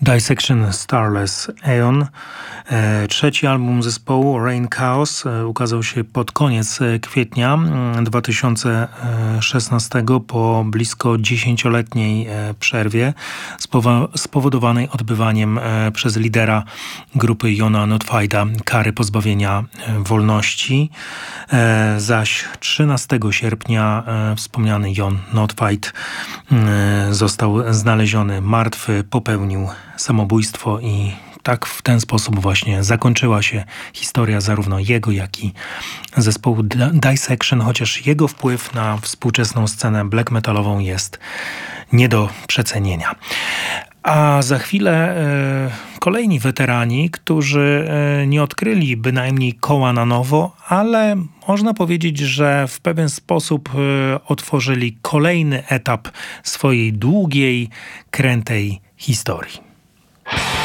Dissection Starless Aeon. Trzeci album zespołu Rain Chaos ukazał się pod koniec kwietnia 2016 po blisko 10-letniej przerwie spowodowanej odbywaniem przez lidera grupy Jona Notwajda kary pozbawienia wolności. Zaś 13 sierpnia wspomniany Jon Notwajd został znaleziony martwy, popełnił samobójstwo i tak w ten sposób właśnie zakończyła się historia zarówno jego, jak i zespołu Dissection, chociaż jego wpływ na współczesną scenę black metalową jest nie do przecenienia. A za chwilę kolejni weterani, którzy nie odkryli bynajmniej koła na nowo, ale można powiedzieć, że w pewien sposób otworzyli kolejny etap swojej długiej, krętej historii.